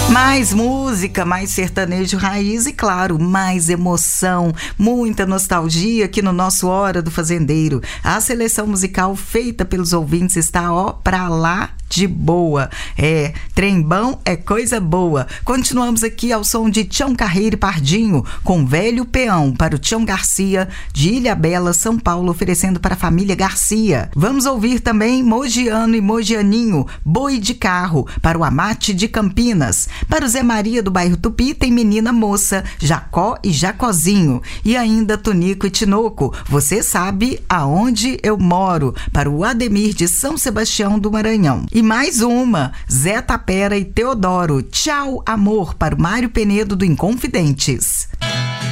Mais música, mais sertanejo raiz e, claro, mais emoção, muita nostalgia aqui no nosso Hora do Fazendeiro. A seleção musical feita pelos ouvintes está, pra lá de boa. Trem bom é coisa boa. Continuamos aqui ao som de Tião Carreiro e Pardinho, com Velho Peão, para o Tião Garcia, de Ilhabela, São Paulo, oferecendo para a família Garcia. Vamos ouvir também Mogiano e Mogianinho, Boi de Carro, para o Amate de Campinas. Para o Zé Maria do bairro Tupi tem Menina Moça, Jacó e Jacozinho. E ainda Tonico e Tinoco, Você Sabe Aonde Eu Moro, para o Ademir de São Sebastião do Maranhão. E mais uma, Zé Tapera e Teodoro, Tchau Amor, para o Mário Penedo do Inconfidentes.